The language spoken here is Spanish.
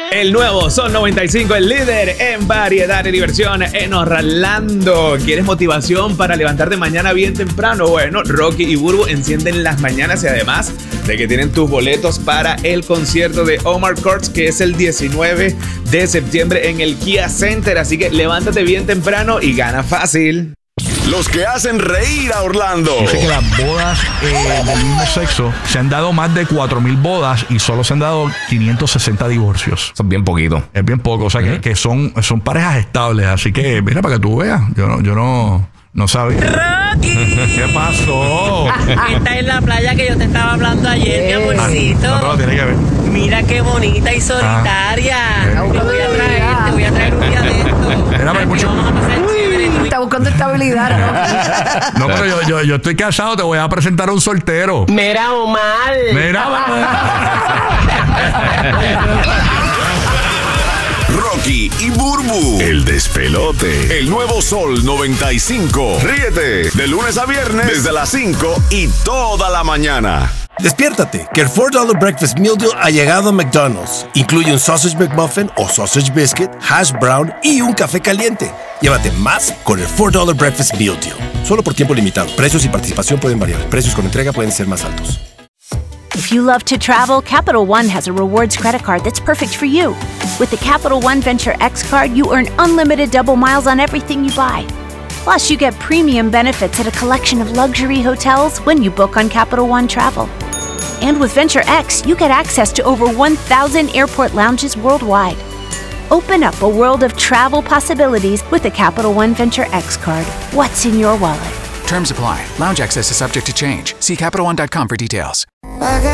El nuevo Sol 95, el líder en variedad y diversión en Orlando. ¿Quieres motivación para levantarte mañana bien temprano? Bueno, Rocky y Burbu encienden las mañanas y además de que tienen tus boletos para el concierto de Omar Courtz, que es el 19 de septiembre en el Kia Center. Así que levántate bien temprano y gana fácil. Los que hacen reír a Orlando. Dice que las bodas del mismo sexo se han dado más de 4,000 bodas y solo se han dado 560 divorcios. Son bien poquito. Es bien poco, o sea que son parejas estables. Así que, mira, para que tú veas, yo no sabía. ¡Rocky! ¿Qué pasó? Esta es la playa que yo te estaba hablando ayer, mi amorcito. No, pero tiene que ver. Mira qué bonita y solitaria. Te voy a traer un día de esto. Mira, pero mucho. Vamos a pasar chévere. Está buscando estabilidad, ¿no? No, pero yo estoy casado, te voy a presentar a un soltero. Mira, Omar. Mira, Rocky y Burbu, el despelote. El nuevo Sol 95. Ríete de lunes a viernes desde las 5 y toda la mañana. Despiértate, que el $4 Breakfast Meal Deal ha llegado a McDonald's. Incluye un Sausage McMuffin o Sausage Biscuit, hash brown y un café caliente. Llévate más con el $4 Breakfast Meal Deal. Solo por tiempo limitado. Precios y participación pueden variar. Precios con entrega pueden ser más altos. If you love to travel, Capital One has a rewards credit card that's perfect for you. With the Capital One Venture X card, you earn unlimited double miles on everything you buy. Plus, you get premium benefits at a collection of luxury hotels when you book on Capital One Travel. And with Venture X, you get access to over 1,000 airport lounges worldwide. Open up a world of travel possibilities with the Capital One Venture X card. What's in your wallet? Terms apply. Lounge access is subject to change. See CapitalOne.com for details.